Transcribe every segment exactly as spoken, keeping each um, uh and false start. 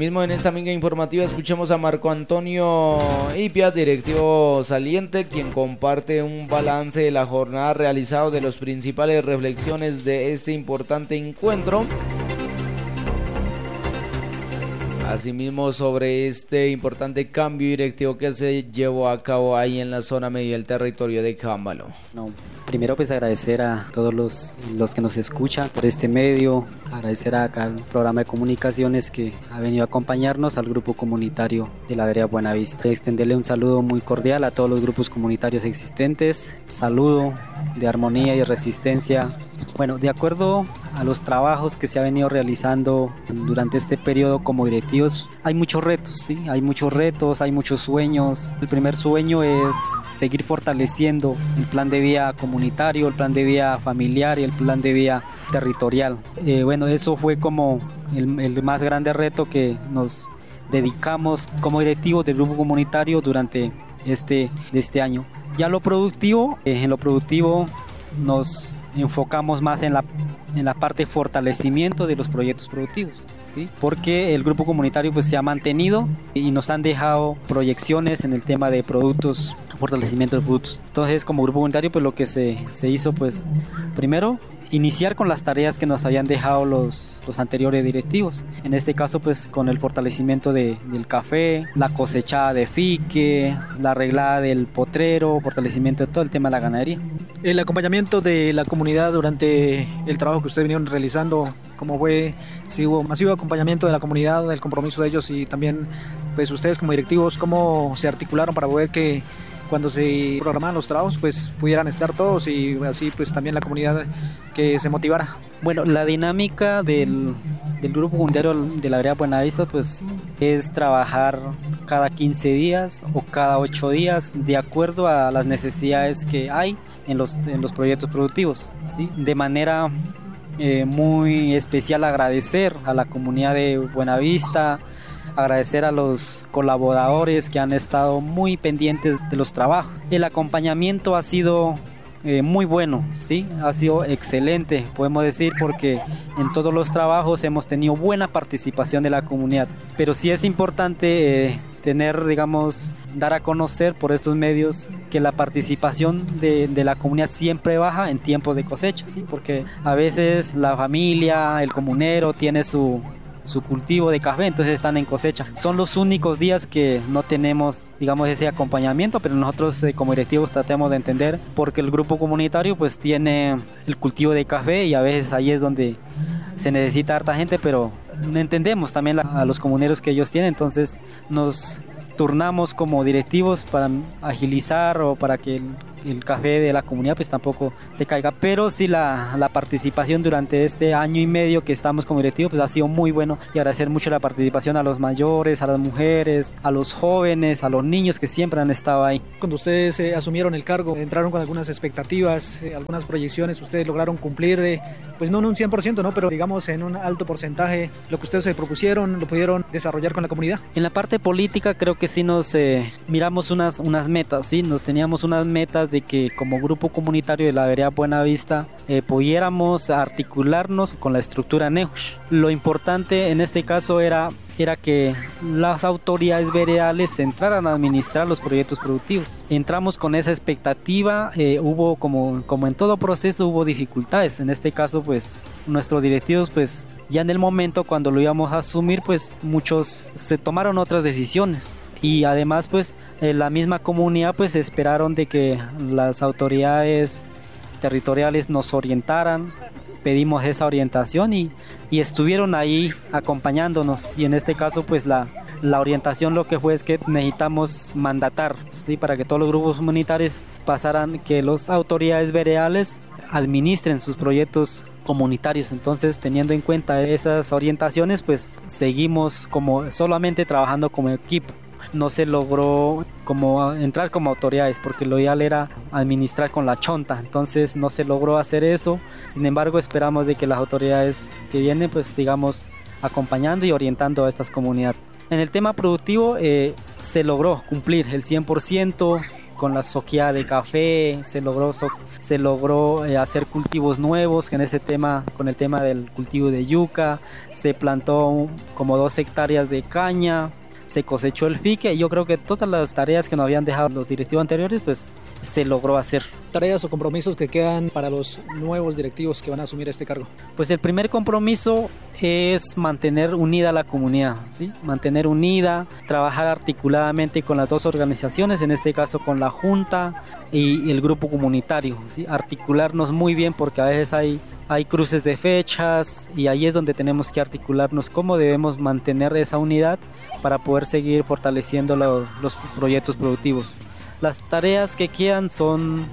Asimismo, en esta amiga informativa escuchamos a Marco Antonio Ipia, directivo saliente, quien comparte un balance de la jornada realizado de las principales reflexiones de este importante encuentro. Asimismo, sobre este importante cambio directivo que se llevó a cabo ahí en la zona media del territorio de Cámbalo. No, primero pues agradecer a todos los, los que nos escuchan por este medio, agradecer acá al programa de comunicaciones que ha venido a acompañarnos, al grupo comunitario de la vereda Buenavista. Extenderle un saludo muy cordial a todos los grupos comunitarios existentes, saludo de armonía y resistencia. Bueno, de acuerdo a los trabajos que se ha venido realizando durante este periodo como directivos, hay muchos retos, ¿sí? Hay muchos retos, hay muchos sueños. El primer sueño es seguir fortaleciendo el plan de vida comunitario, el plan de vida familiar y el plan de vida territorial. Eh, bueno, eso fue como el, el más grande reto que nos dedicamos como directivos del grupo comunitario durante este, de este año. Ya lo productivo, eh, en lo productivo nos enfocamos más en la, en la parte de fortalecimiento de los proyectos productivos, ¿sí? Porque el grupo comunitario pues se ha mantenido y nos han dejado proyecciones en el tema de productos, fortalecimiento de productos. Entonces, como grupo comunitario pues lo que se, se hizo pues primero iniciar con las tareas que nos habían dejado los, los anteriores directivos. En este caso, pues con el fortalecimiento de, del café, la cosechada de fique, la arreglada del potrero, fortalecimiento de todo el tema de la ganadería. El acompañamiento de la comunidad durante el trabajo que ustedes vinieron realizando, ¿cómo fue? Si hubo masivo acompañamiento de la comunidad, el compromiso de ellos y también pues ustedes como directivos, ¿cómo se articularon para poder que cuando se programaban los trabajos pues pudieran estar todos y así pues también la comunidad que se motivara? Bueno, la dinámica del, del grupo comunitario de la vereda Buenavista pues es trabajar cada quince días o cada ocho días de acuerdo a las necesidades que hay en los, en los proyectos productivos, ¿sí? De manera eh, muy especial agradecer a la comunidad de Buenavista, agradecer a los colaboradores que han estado muy pendientes de los trabajos. El acompañamiento ha sido eh, muy bueno, ¿sí? Ha sido excelente, podemos decir, porque en todos los trabajos hemos tenido buena participación de la comunidad. Pero sí es importante eh, tener, digamos, dar a conocer por estos medios que la participación de, de la comunidad siempre baja en tiempos de cosecha, ¿sí? Porque a veces la familia, el comunero tiene su su cultivo de café, entonces están en cosecha. Son los únicos días que no tenemos, digamos, ese acompañamiento, pero nosotros eh, como directivos tratamos de entender porque el grupo comunitario pues tiene el cultivo de café y a veces ahí es donde se necesita harta gente, pero entendemos también la, a los comuneros que ellos tienen, entonces nos turnamos como directivos para agilizar o para que el, el café de la comunidad pues tampoco se caiga, pero sí la, la participación durante este año y medio que estamos como directivos pues ha sido muy bueno y agradecer mucho la participación a los mayores, a las mujeres, a los jóvenes, a los niños que siempre han estado ahí. Cuando ustedes eh, asumieron el cargo, entraron con algunas expectativas, eh, algunas proyecciones, ustedes lograron cumplir, eh, pues no en un cien por ciento, ¿no? Pero digamos en un alto porcentaje, lo que ustedes se propusieron, lo pudieron desarrollar con la comunidad. En la parte política creo que sí nos eh, miramos unas, unas metas, ¿sí? Nos teníamos unas metas de que como grupo comunitario de la vereda Buenavista eh, pudiéramos articularnos con la estructura Neusch. Lo importante en este caso era era que las autoridades veredales entraran a administrar los proyectos productivos. Entramos con esa expectativa, eh, hubo como, como en todo proceso hubo dificultades. En este caso pues nuestros directivos pues ya en el momento cuando lo íbamos a asumir pues muchos se tomaron otras decisiones. Y además pues eh, la misma comunidad pues esperaron de que las autoridades territoriales nos orientaran, pedimos esa orientación y, y estuvieron ahí acompañándonos y en este caso pues la, la orientación lo que fue es que necesitamos mandatar, ¿sí? Para que todos los grupos comunitarios pasaran, que las autoridades veredales administren sus proyectos comunitarios. Entonces teniendo en cuenta esas orientaciones pues seguimos como solamente trabajando como equipo. No se logró como entrar como autoridades porque lo ideal era administrar con la chonta, entonces no se logró hacer eso. Sin embargo esperamos de que las autoridades que vienen pues sigamos acompañando y orientando a estas comunidades. En el tema productivo eh, se logró cumplir el cien por ciento con la soquía de café, se logró, so, se logró eh, hacer cultivos nuevos, que en ese tema, con el tema del cultivo de yuca, se plantó un, como dos hectáreas de caña, se cosechó el fique, y yo creo que todas las tareas que nos habían dejado los directivos anteriores, pues se logró hacer. ¿Tareas o compromisos que quedan para los nuevos directivos que van a asumir este cargo? Pues el primer compromiso es mantener unida a la comunidad, ¿sí? Mantener unida, trabajar articuladamente con las dos organizaciones, en este caso con la Junta y el grupo comunitario, ¿sí? Articularnos muy bien, porque a veces hay Hay cruces de fechas, y ahí es donde tenemos que articularnos cómo debemos mantener esa unidad para poder seguir fortaleciendo los, los proyectos productivos. Las tareas que quedan son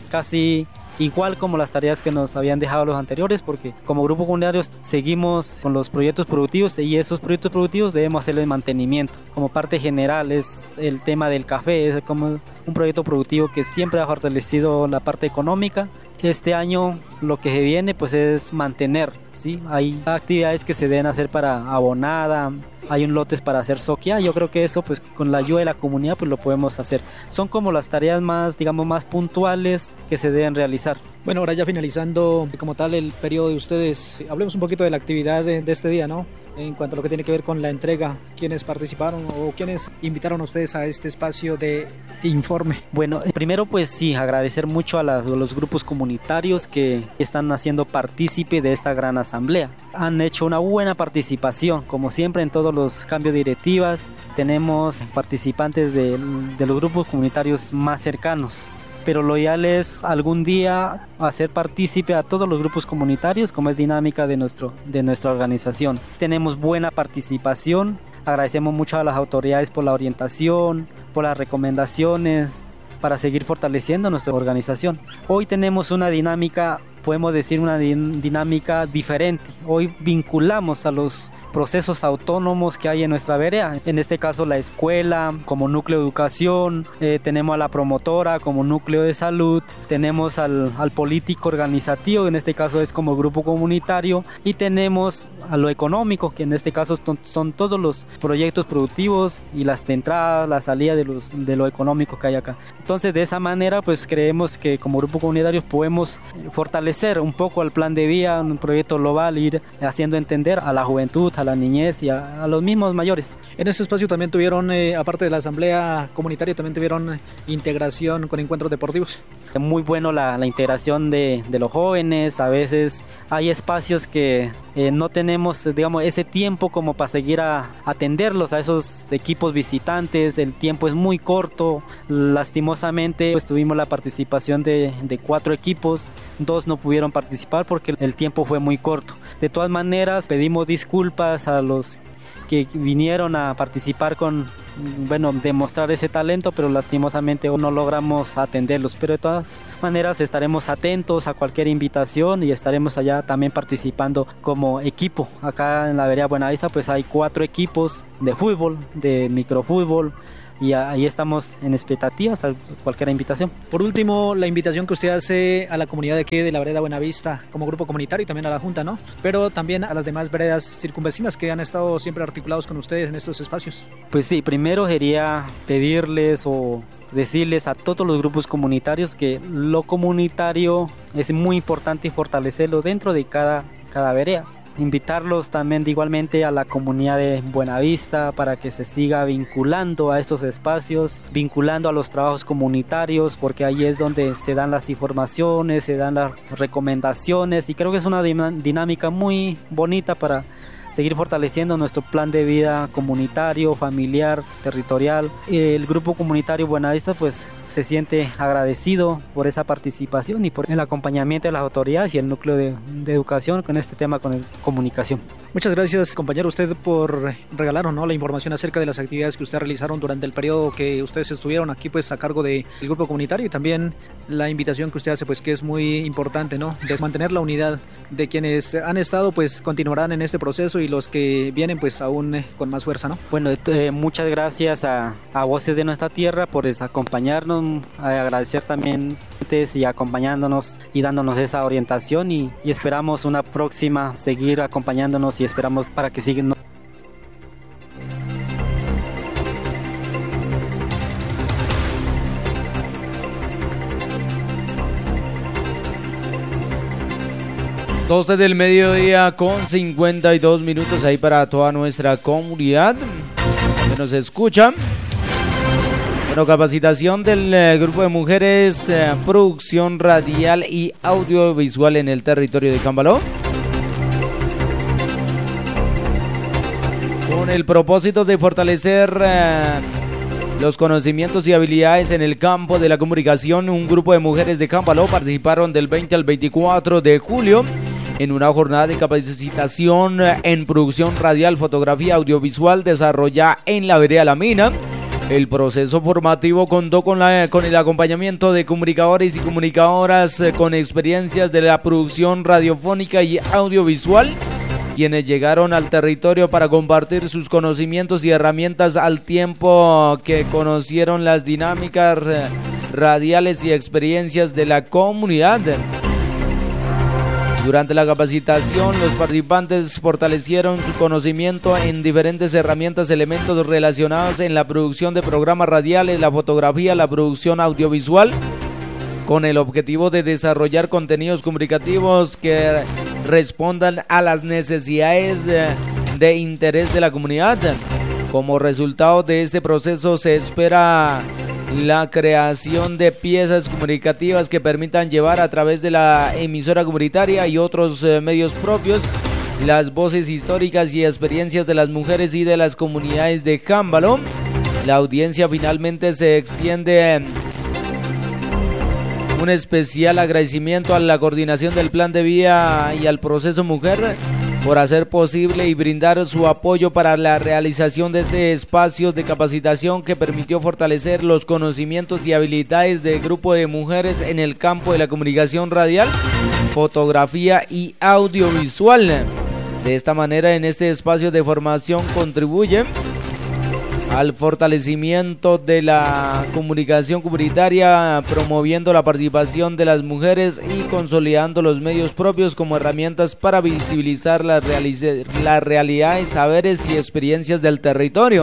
casi igual como las tareas que nos habían dejado los anteriores, porque como grupo comunitario seguimos con los proyectos productivos, y esos proyectos productivos debemos hacerle mantenimiento. Como parte general es el tema del café, es como un proyecto productivo que siempre ha fortalecido la parte económica. Este año lo que se viene pues es mantener, ¿sí? Hay actividades que se deben hacer para abonada, hay un lotes para hacer soquia. Yo creo que eso pues con la ayuda de la comunidad pues lo podemos hacer. Son como las tareas más, digamos, más puntuales que se deben realizar. Bueno, ahora ya finalizando como tal el periodo de ustedes, hablemos un poquito de la actividad de, de este día, ¿no? En cuanto a lo que tiene que ver con la entrega, ¿quiénes participaron o quiénes invitaron a ustedes a este espacio de informe? Bueno, primero pues sí, agradecer mucho a, las, a los grupos comunitarios que están haciendo partícipe de esta gran asamblea. Han hecho una buena participación, como siempre en todos los cambios de directivas, tenemos participantes de, de los grupos comunitarios más cercanos. Pero lo ideal es algún día hacer partícipe a todos los grupos comunitarios, como es dinámica de, nuestro, de nuestra organización. Tenemos buena participación, agradecemos mucho a las autoridades por la orientación, por las recomendaciones, para seguir fortaleciendo nuestra organización. Hoy tenemos una dinámica, podemos decir una dinámica diferente. Hoy vinculamos a los procesos autónomos que hay en nuestra vereda, en este caso la escuela como núcleo de educación, eh, tenemos a la promotora como núcleo de salud, tenemos al, al político organizativo, en este caso es como grupo comunitario, y tenemos a lo económico, que en este caso son, son todos los proyectos productivos y las de entrada, la salida de, los, de lo económico que hay acá. Entonces de esa manera pues creemos que como grupo comunitario podemos fortalecer un poco el plan de vida, un proyecto global, ir haciendo entender a la juventud, a la niñez y a, a los mismos mayores. En este espacio también tuvieron, eh, aparte de la asamblea comunitaria, también tuvieron integración con encuentros deportivos. Muy bueno la, la integración de, de los jóvenes. A veces hay espacios que eh, no tenemos, digamos, ese tiempo como para seguir a atenderlos a esos equipos visitantes. El tiempo es muy corto. Lastimosamente pues tuvimos la participación de, de cuatro equipos, dos no pudieron participar porque el tiempo fue muy corto. De todas maneras pedimos disculpas a los que vinieron a participar con, bueno, demostrar ese talento, pero lastimosamente no logramos atenderlos. Pero de todas maneras estaremos atentos a cualquier invitación y estaremos allá también participando como equipo. Acá en la vereda Buenavista pues hay cuatro equipos de fútbol, de microfútbol, y ahí estamos en expectativas a cualquier invitación. Por último, la invitación que usted hace a la comunidad de aquí de la vereda Buenavista como grupo comunitario y también a la Junta, ¿no? Pero también a las demás veredas circunvecinas que han estado siempre articulados con ustedes en estos espacios. Pues sí, primero quería pedirles o decirles a todos los grupos comunitarios que lo comunitario es muy importante fortalecerlo dentro de cada, cada vereda. Invitarlos también de igualmente a la comunidad de Buenavista para que se siga vinculando a estos espacios, vinculando a los trabajos comunitarios, porque ahí es donde se dan las informaciones, se dan las recomendaciones, y creo que es una dinámica muy bonita para seguir fortaleciendo nuestro plan de vida comunitario, familiar, territorial. El grupo comunitario Buenavista pues se siente agradecido por esa participación y por el acompañamiento de las autoridades y el núcleo de, de educación con este tema, con el, comunicación. Muchas gracias, compañero, usted por regalarnos, ¿no?, la información acerca de las actividades que ustedes realizaron durante el periodo que ustedes estuvieron aquí pues a cargo del grupo comunitario, y también la invitación que usted hace pues que es muy importante, ¿no?, de mantener la unidad de quienes han estado pues continuarán en este proceso y los que vienen pues aún eh, con más fuerza, ¿no? Bueno, eh, muchas gracias a, a Voces de Nuestra Tierra por es, acompañarnos, a agradecer también y acompañándonos y dándonos esa orientación, y, y esperamos una próxima seguir acompañándonos y esperamos para que sigan. doce del mediodía con cincuenta y dos minutos ahí para toda nuestra comunidad que nos escucha. Bueno, capacitación del eh, grupo de mujeres, eh, producción radial y audiovisual en el territorio de Cambaló. Con el propósito de fortalecer eh, los conocimientos y habilidades en el campo de la comunicación, un grupo de mujeres de Cambaló participaron del veinte al veinticuatro de julio en una jornada de capacitación en producción radial, fotografía, audiovisual desarrollada en la vereda La Mina. El proceso formativo contó con, la, con el acompañamiento de comunicadores y comunicadoras con experiencias de la producción radiofónica y audiovisual, quienes llegaron al territorio para compartir sus conocimientos y herramientas al tiempo que conocieron las dinámicas radiales y experiencias de la comunidad. Durante la capacitación, los participantes fortalecieron su conocimiento en diferentes herramientas, elementos relacionados en la producción de programas radiales, la fotografía, la producción audiovisual, con el objetivo de desarrollar contenidos comunicativos que respondan a las necesidades de interés de la comunidad. Como resultado de este proceso se espera la creación de piezas comunicativas que permitan llevar a través de la emisora comunitaria y otros eh, medios propios las voces históricas y experiencias de las mujeres y de las comunidades de Cambaló. La audiencia finalmente se extiende un especial agradecimiento a la coordinación del Plan de Vida y al Proceso Mujer por hacer posible y brindar su apoyo para la realización de este espacio de capacitación que permitió fortalecer los conocimientos y habilidades del grupo de mujeres en el campo de la comunicación radial, fotografía y audiovisual. De esta manera, en este espacio de formación contribuye al fortalecimiento de la comunicación comunitaria, promoviendo la participación de las mujeres y consolidando los medios propios como herramientas para visibilizar las la realidades, saberes y experiencias del territorio.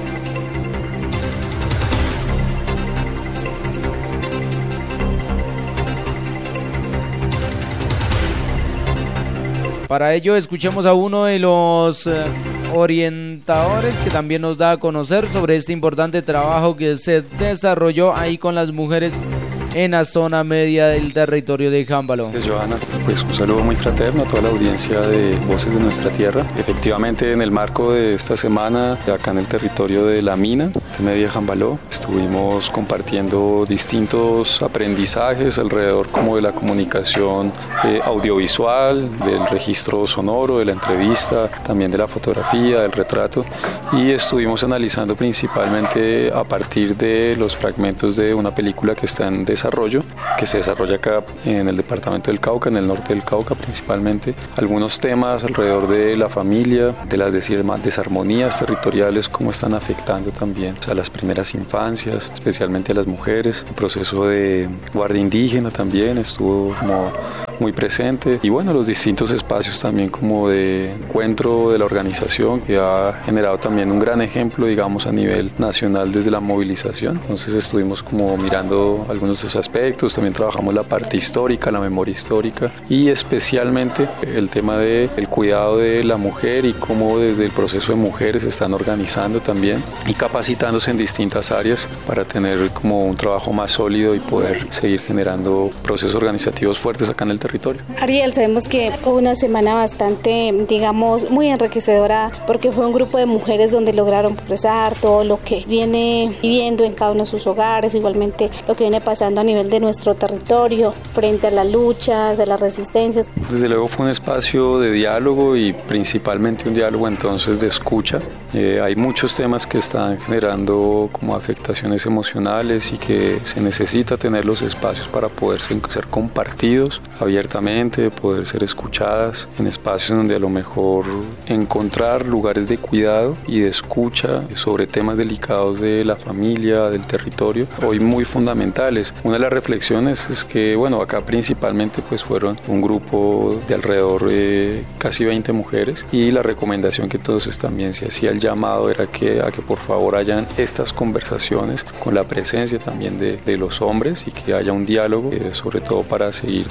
Para ello escuchemos a uno de los eh, orientadores que también nos da a conocer sobre este importante trabajo que se desarrolló ahí con las mujeres en la zona media del territorio de Cambaló. Johanna, pues un saludo muy fraterno a toda la audiencia de Voces de Nuestra Tierra. Efectivamente, en el marco de esta semana, acá en el territorio de La Mina, de Media Cambaló, estuvimos compartiendo distintos aprendizajes alrededor como de la comunicación eh, audiovisual, del registro sonoro, de la entrevista, también de la fotografía, del retrato, y estuvimos analizando principalmente a partir de los fragmentos de una película que está en desarrollo desarrollo que se desarrolla acá en el departamento del Cauca, en el norte del Cauca principalmente, algunos temas alrededor de la familia, de las desarmonías territoriales, cómo están afectando también a las primeras infancias, especialmente a las mujeres, el proceso de guardia indígena también estuvo como muy presente, y bueno, los distintos espacios también como de encuentro de la organización, que ha generado también un gran ejemplo, digamos, a nivel nacional desde la movilización. Entonces estuvimos como mirando algunos de esos aspectos, también trabajamos la parte histórica, la memoria histórica, y especialmente el tema del cuidado de la mujer y cómo desde el proceso de mujeres se están organizando también y capacitándose en distintas áreas para tener como un trabajo más sólido y poder seguir generando procesos organizativos fuertes acá en el territorio. Ariel, sabemos que fue una semana bastante, digamos, muy enriquecedora, porque fue un grupo de mujeres donde lograron expresar todo lo que viene viviendo en cada uno de sus hogares, igualmente lo que viene pasando a nivel de nuestro territorio frente a las luchas, a las resistencias. Desde luego fue un espacio de diálogo y principalmente un diálogo entonces de escucha. Eh, hay muchos temas que están generando como afectaciones emocionales y que se necesita tener los espacios para poder ser, ser compartidos abiertamente, poder ser escuchadas en espacios en donde a lo mejor encontrar lugares de cuidado y de escucha sobre temas delicados de la familia, del territorio, hoy muy fundamentales. Una de las reflexiones es que, bueno, acá principalmente pues fueron un grupo de alrededor de casi veinte mujeres, y la recomendación que entonces también se hacía el llamado era que a que por favor hayan estas conversaciones con la presencia también de, de los hombres, y que haya un diálogo, eh, sobre todo para seguir trabajando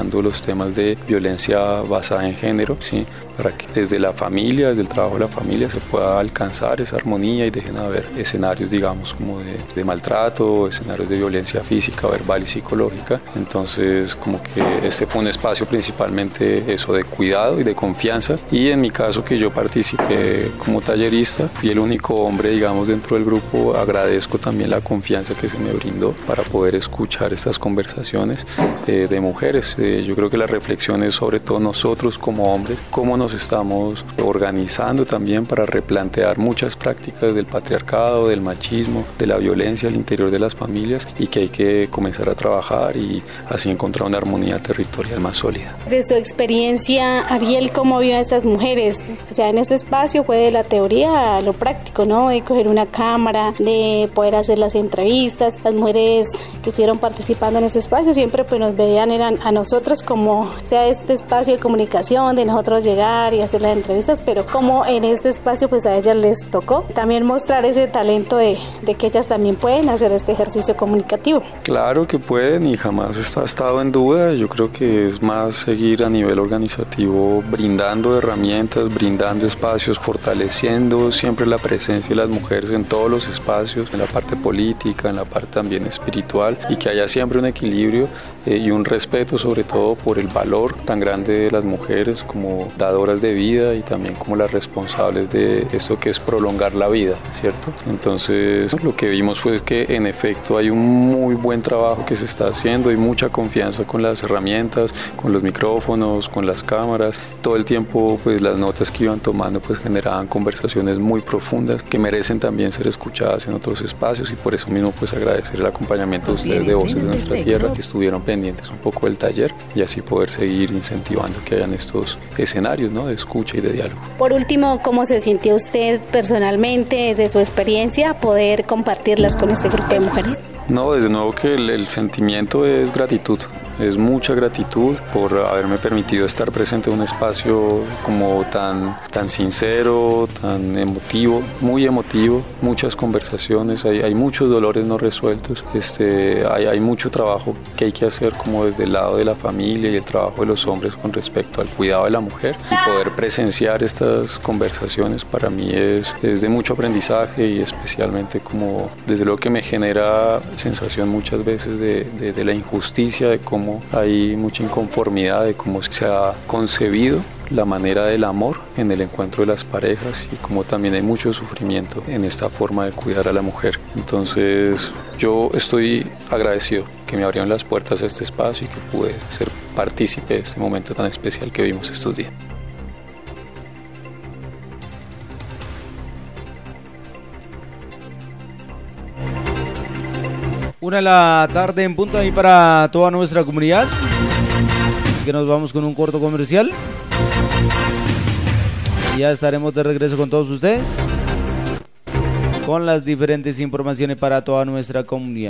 trabajando los temas de violencia basada en género, ¿sí? Para que desde la familia, desde el trabajo de la familia se pueda alcanzar esa armonía y dejen de haber escenarios, digamos, como de, de maltrato, escenarios de violencia física, verbal y psicológica. Entonces, como que este fue un espacio principalmente eso de cuidado y de confianza, y en mi caso que yo participé como tallerista, fui el único hombre, digamos, dentro del grupo. Agradezco también la confianza que se me brindó para poder escuchar estas conversaciones eh, de mujeres. Eh, yo creo que la reflexión es sobre todo nosotros como hombres, cómo nos estamos organizando también para replantear muchas prácticas del patriarcado, del machismo, de la violencia al interior de las familias, y que hay que comenzar a trabajar y así encontrar una armonía territorial más sólida. De su experiencia, Ariel, ¿cómo vio a estas mujeres? O sea, en este espacio fue de la teoría a lo práctico, ¿no? De coger una cámara, de poder hacer las entrevistas. Las mujeres que estuvieron participando en este espacio siempre pues nos veían eran a nosotras como, o sea, este espacio de comunicación, de nosotros llegar y hacer las entrevistas, pero como en este espacio pues a ellas les tocó también mostrar ese talento de, de que ellas también pueden hacer este ejercicio comunicativo. Claro que pueden y jamás está estado en duda. Yo creo que es más seguir a nivel organizativo brindando herramientas, brindando espacios, fortaleciendo siempre la presencia de las mujeres en todos los espacios, en la parte política, en la parte también espiritual, y que haya siempre un equilibrio eh, y un respeto sobre todo por el valor tan grande de las mujeres como dadoras de vida y también como las responsables de esto que es prolongar la vida, ¿cierto? Entonces lo que vimos fue que en efecto hay un muy buen trabajo que se está haciendo, hay mucha confianza con las herramientas, con los micrófonos, con las cámaras. Todo el tiempo pues las notas que iban tomando pues generaban conversaciones muy profundas que merecen también ser escuchadas en otros espacios, y por eso mismo pues agradecer el acompañamiento de ustedes de Voces de Nuestra Tierra, que estuvieron pendientes un poco del taller, y así poder seguir incentivando que hayan estos escenarios, ¿no?, de escucha y de diálogo. Por último, ¿cómo se sintió usted personalmente de su experiencia poder compartirlas con este grupo de mujeres? No, desde nuevo que el, el sentimiento es gratitud, es mucha gratitud por haberme permitido estar presente en un espacio como tan, tan sincero, tan emotivo, muy emotivo, muchas conversaciones, hay, hay muchos dolores no resueltos, este, hay, hay mucho trabajo que hay que hacer como desde el lado de la familia y el trabajo de los hombres con respecto al cuidado de la mujer, y poder presenciar estas conversaciones para mí es, es de mucho aprendizaje, y especialmente como desde lo que me genera sensación muchas veces de, de, de la injusticia, de cómo hay mucha inconformidad, de cómo se ha concebido la manera del amor en el encuentro de las parejas, y como también hay mucho sufrimiento en esta forma de cuidar a la mujer. Entonces yo estoy agradecido que me abrieron las puertas a este espacio y que pude ser partícipe de este momento tan especial que vimos estos días. Una de la tarde en punto ahí para toda nuestra comunidad. Que nos vamos con un corto comercial. Y ya estaremos de regreso con todos ustedes, con las diferentes informaciones para toda nuestra comunidad.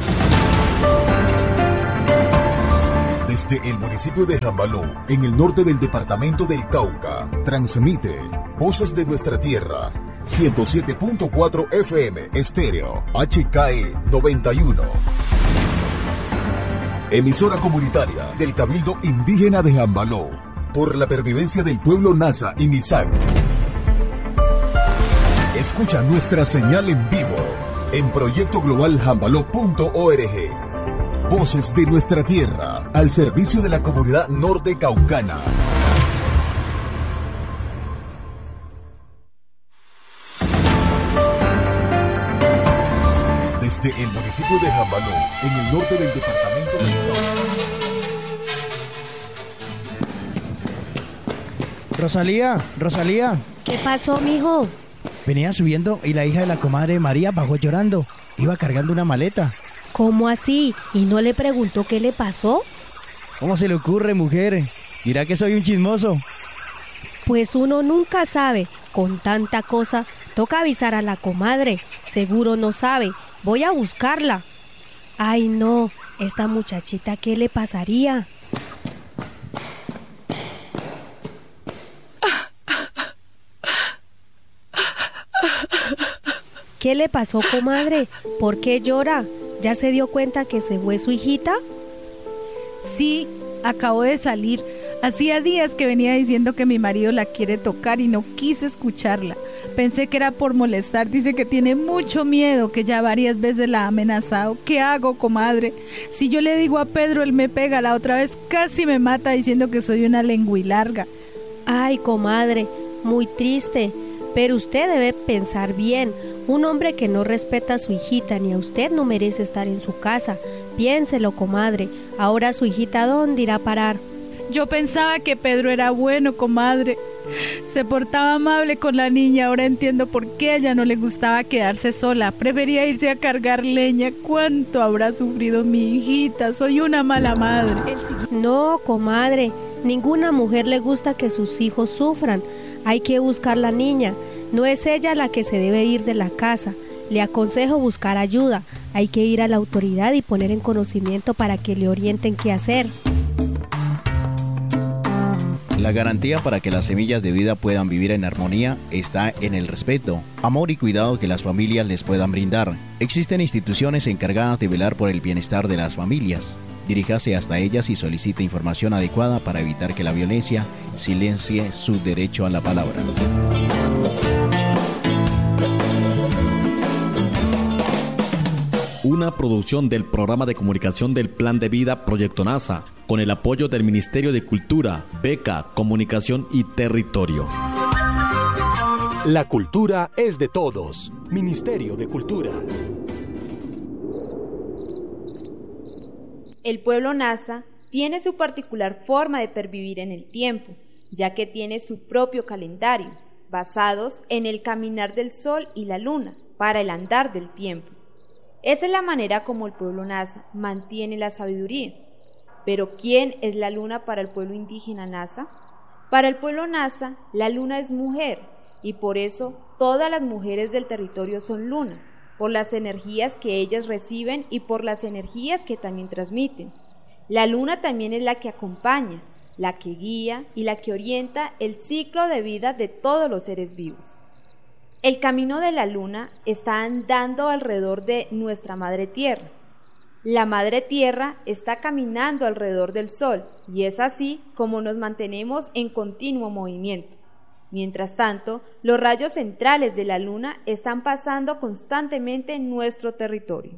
Desde el municipio de Jambaló, en el norte del departamento del Cauca, transmite Voces de Nuestra Tierra, ciento siete punto cuatro F M estéreo, H K E noventa y uno. Emisora comunitaria del Cabildo Indígena de Jambaló, por la pervivencia del pueblo Nasa y Misak. Escucha nuestra señal en vivo en proyecto global jambaló punto org. Voces de Nuestra Tierra, al servicio de la comunidad norte caucana. Desde el municipio de Jambaló, en el norte del departamento de Cauca. Rosalía, Rosalía. ¿Qué pasó, mijo? Venía subiendo y la hija de la comadre María bajó llorando. Iba cargando una maleta. ¿Cómo así? ¿Y no le preguntó qué le pasó? ¿Cómo se le ocurre, mujer? Dirá que soy un chismoso. Pues uno nunca sabe. Con tanta cosa, toca avisar a la comadre. Seguro no sabe. Voy a buscarla. Ay, no. Esta muchachita, ¿qué le pasaría? ¿Qué le pasó, comadre? ¿Por qué llora? ¿Ya se dio cuenta que se fue su hijita? Sí, acabo de salir. Hacía días que venía diciendo que mi marido la quiere tocar y no quise escucharla. Pensé que era por molestar, dice que tiene mucho miedo, que ya varias veces la ha amenazado. ¿Qué hago, comadre? Si yo le digo a Pedro, él me pega. La otra vez casi me mata diciendo que soy una lenguilarga. Ay, comadre, muy triste, pero usted debe pensar bien. Un hombre que no respeta a su hijita ni a usted no merece estar en su casa. Piénselo, comadre. Ahora su hijita, ¿dónde irá a parar? Yo pensaba que Pedro era bueno, comadre. Se portaba amable con la niña. Ahora entiendo por qué a ella no le gustaba quedarse sola. Prefería irse a cargar leña. ¿Cuánto habrá sufrido mi hijita? Soy una mala madre. No, comadre. Ninguna mujer le gusta que sus hijos sufran. Hay que buscar la niña. No es ella la que se debe ir de la casa. Le aconsejo buscar ayuda. Hay que ir a la autoridad y poner en conocimiento para que le orienten qué hacer. La garantía para que las semillas de vida puedan vivir en armonía está en el respeto, amor y cuidado que las familias les puedan brindar. Existen instituciones encargadas de velar por el bienestar de las familias. Diríjase hasta ellas y solicite información adecuada para evitar que la violencia silencie su derecho a la palabra. Una producción del programa de comunicación del Plan de Vida Proyecto NASA, con el apoyo del Ministerio de Cultura, Beca, Comunicación y Territorio. La cultura es de todos. Ministerio de Cultura. El pueblo Nasa tiene su particular forma de pervivir en el tiempo, ya que tiene su propio calendario, basados en el caminar del sol y la luna para el andar del tiempo. Esa es la manera como el pueblo Nasa mantiene la sabiduría. Pero ¿quién es la luna para el pueblo indígena Nasa? Para el pueblo Nasa, la luna es mujer, y por eso todas las mujeres del territorio son luna, por las energías que ellas reciben y por las energías que también transmiten. La luna también es la que acompaña, la que guía y la que orienta el ciclo de vida de todos los seres vivos. El camino de la luna está andando alrededor de nuestra madre tierra. La madre tierra está caminando alrededor del sol y es así como nos mantenemos en continuo movimiento. Mientras tanto, los rayos centrales de la luna están pasando constantemente en nuestro territorio.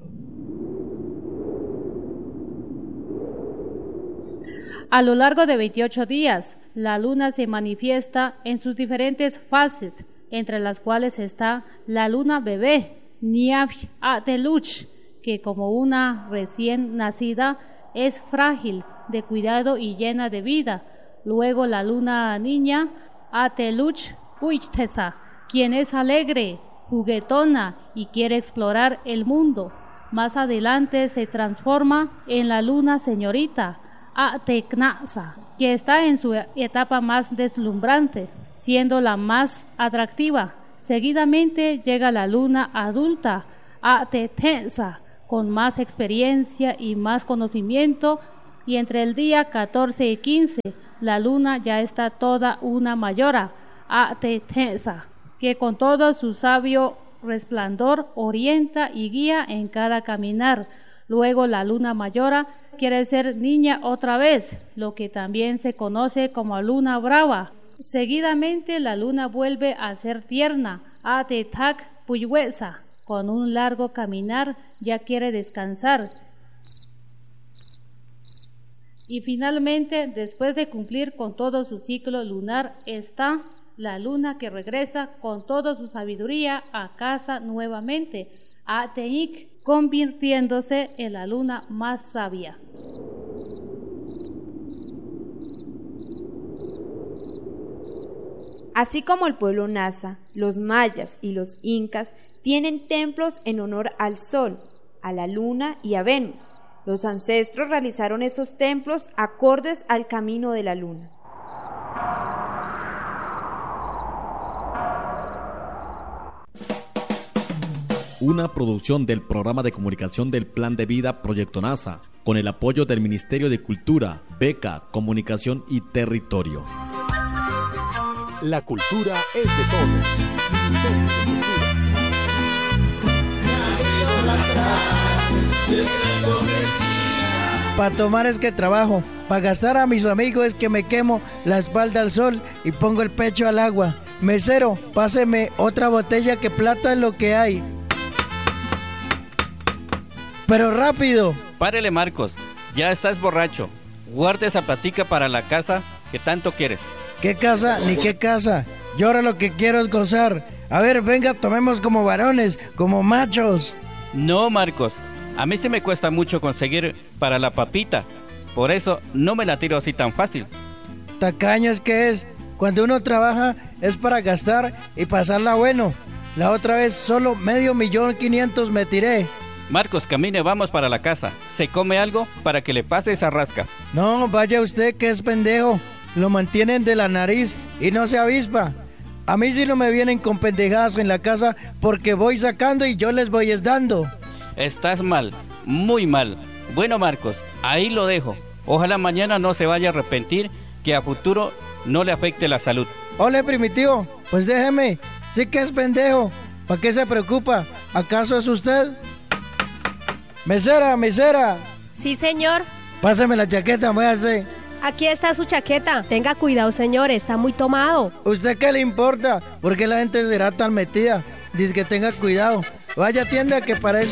A lo largo de veintiocho días, la luna se manifiesta en sus diferentes fases, entre las cuales está la luna bebé, Niav Ateluch, que como una recién nacida es frágil, de cuidado y llena de vida. Luego la luna niña, Ateluch Puichtesa, quien es alegre, juguetona y quiere explorar el mundo. Más adelante se transforma en la luna señorita, Ateknasa, que está en su etapa más deslumbrante, siendo la más atractiva. Seguidamente llega la luna adulta, Atetensa, con más experiencia y más conocimiento, y entre el día catorce y quince, la luna ya está toda una mayora, Atetensa, que con todo su sabio resplandor orienta y guía en cada caminar. Luego la luna mayora quiere ser niña otra vez, lo que también se conoce como luna brava. Seguidamente la luna vuelve a ser tierna, Atetak Puyhuesa, con un largo caminar ya quiere descansar. Y finalmente, después de cumplir con todo su ciclo lunar, está la luna que regresa con toda su sabiduría a casa nuevamente, Ateik, convirtiéndose en la luna más sabia. Así como el pueblo Nasa, los mayas y los incas tienen templos en honor al sol, a la luna y a Venus. Los ancestros realizaron esos templos acordes al camino de la luna. Una producción del programa de comunicación del Plan de Vida Proyecto NASA, con el apoyo del Ministerio de Cultura, Beca, Comunicación y Territorio. La cultura es de todos. Ministerio de Cultura. La idolatrar es la hipocresía. para tomar es que trabajo, para gastar a mis amigos es que me quemo la espalda al sol y pongo el pecho al agua. Mesero, páseme otra botella que plata es lo que hay. Pero rápido. Párele, Marcos, ya estás borracho. Guarda esa platica para la casa que tanto quieres. ¿Qué casa ni qué casa? Yo ahora lo que quiero es gozar. A ver, venga, tomemos como varones, como machos. No, Marcos, a mí sí me cuesta mucho conseguir para la papita. Por eso no me la tiro así tan fácil. Tacaño es que es. Cuando uno trabaja es para gastar y pasarla bueno. La otra vez solo medio millón quinientos me tiré. Marcos, camine, vamos para la casa. ¿Se come algo para que le pase esa rasca? No, vaya usted que es pendejo. Lo mantienen de la nariz y no se avispa. A mí sí no me vienen con pendejadas en la casa porque voy sacando y yo les voy es dando. Estás mal, muy mal. Bueno, Marcos, ahí lo dejo. Ojalá mañana no se vaya a arrepentir, que a futuro no le afecte la salud. Ole, primitivo, pues déjeme. Sí que es pendejo. ¿Para qué se preocupa? ¿Acaso es usted? Mesera, mesera. Sí, señor. Pásame la chaqueta, muévase. Aquí está su chaqueta. Tenga cuidado, señor, está muy tomado. ¿Usted qué le importa? ¿Por qué la gente será tan metida? Dice que tenga cuidado. Vaya, tienda, que para eso